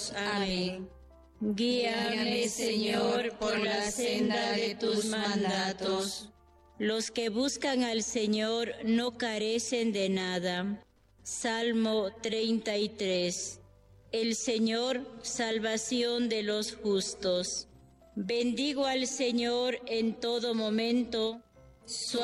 Amén. Guíame, Señor, por la senda de tus mandatos. Los que buscan al Señor no carecen de nada. Salmo 33. El Señor, salvación de los justos. Bendigo al Señor en todo momento. Su